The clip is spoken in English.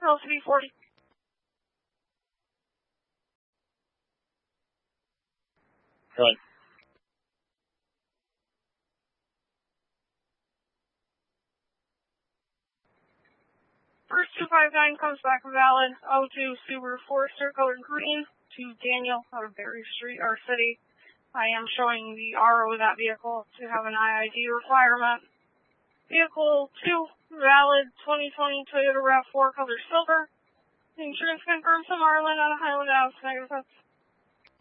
LCD 40. Right. First 259 comes back valid. O2 Subaru Forester, color green, to Daniel out of Berry Street, our city. I am showing the RO of that vehicle to have an IID requirement. Vehicle 2, valid 2020 Toyota RAV4, color silver. Insurance confirmed to Marlin on Highland Ave, Niagara.